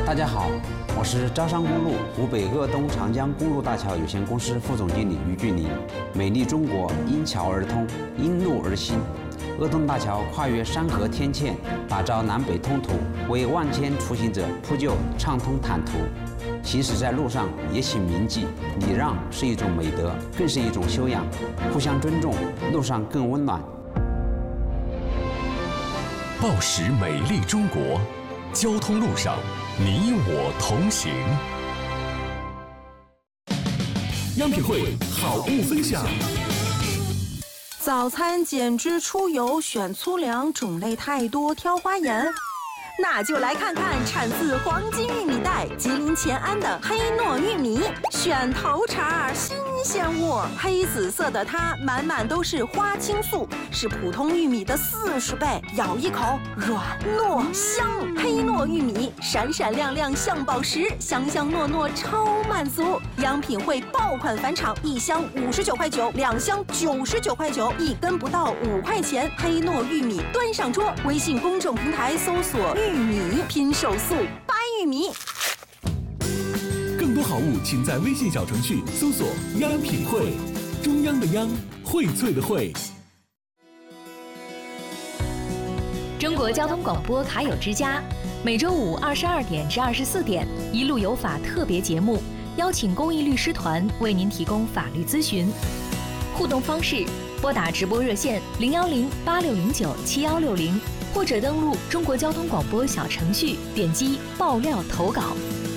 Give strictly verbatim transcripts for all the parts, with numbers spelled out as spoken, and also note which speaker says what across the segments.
Speaker 1: 大家好，我是招商公路湖北鄂东长江公路大桥有限公司副总经理于俊林。美丽中国因桥而通，因路而兴。鄂东大桥跨越山河天堑，打造南北通途，为万千出行者铺就畅通坦途。行驶在路上也请铭记，礼让是一种美德，更是一种修养。互相尊重，路上更温暖。
Speaker 2: 报时美丽中国，交通路上你我同行。央品汇好物分享。
Speaker 3: 早餐减脂出油选粗粮，种类太多挑花眼。那就来看看产自黄金玉米带吉林乾安的黑糯玉米，选头茬新鲜窝，黑紫色的它满满都是花青素，是普通玉米的四十倍，咬一口软糯香。黑糯玉米闪闪亮亮像宝石，香香糯糯超满足。央品汇爆款返场，一箱五十九块九，两箱九十九块九，一根不到五块钱。黑糯玉米端上桌，微信公众平台搜索玉米拼手速掰玉米。
Speaker 2: 更多好物，请在微信小程序搜索“央品汇”，中央的央，荟萃的荟。
Speaker 4: 中国交通广播卡友之家，每周五二十二点至二十四点，一路有法特别节目，邀请公益律师团为您提供法律咨询。互动方式：拨打直播热线零幺零八六零九七幺六零。或者登录中国交通广播小程序，点击爆料投稿。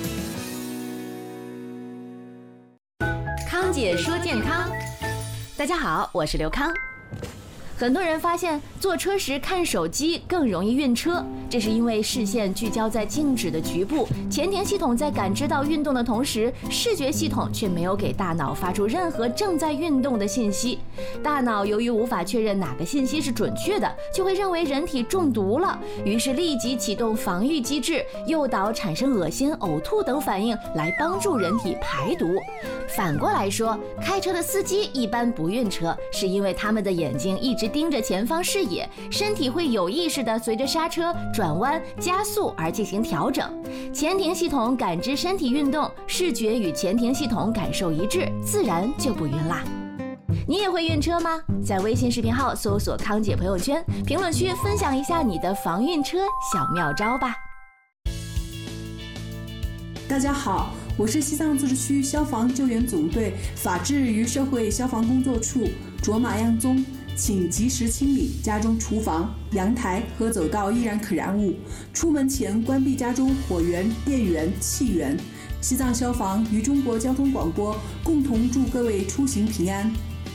Speaker 5: 康姐说健康，大家好，我是刘康。很多人发现坐车时看手机更容易晕车，这是因为视线聚焦在静止的局部，前庭系统在感知到运动的同时，视觉系统却没有给大脑发出任何正在运动的信息。大脑由于无法确认哪个信息是准确的，就会认为人体中毒了，于是立即启动防御机制，诱导产生恶心、呕吐等反应，来帮助人体排毒。反过来说，开车的司机一般不晕车，是因为他们的眼睛一直盯着前方视野，身体会有意识地随着刹车、转弯、加速而进行调整。前庭系统感知身体运动，视觉与前庭系统感受一致，自然就不晕啦。你也会晕车吗？在微信视频号搜索康姐朋友圈，评论区分享一下你的防晕车小妙招吧。
Speaker 6: 大家好，我是西藏自治区消防救援总队法制与社会消防工作处卓玛样宗，请及时清理家中厨房、阳台和走道易燃可燃物，出门前关闭家中火源、电源、气源。西藏消防与中国交通广播共同祝各位出行平安。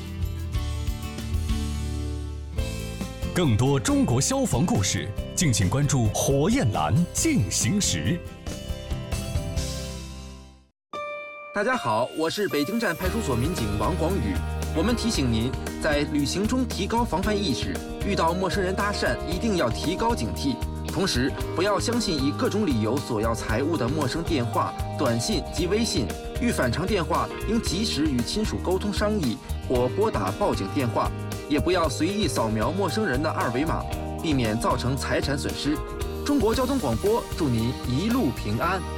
Speaker 2: 更多中国消防故事，敬请关注火焰蓝进行时。
Speaker 7: 大家好，我是北京站派出所民警王广宇。我们提醒您，在旅行中提高防范意识，遇到陌生人搭讪一定要提高警惕。同时，不要相信以各种理由索要财物的陌生电话、短信及微信。遇反常电话，应及时与亲属沟通商议，或拨打报警电话。也不要随意扫描陌生人的二维码，避免造成财产损失。中国交通广播祝您一路平安。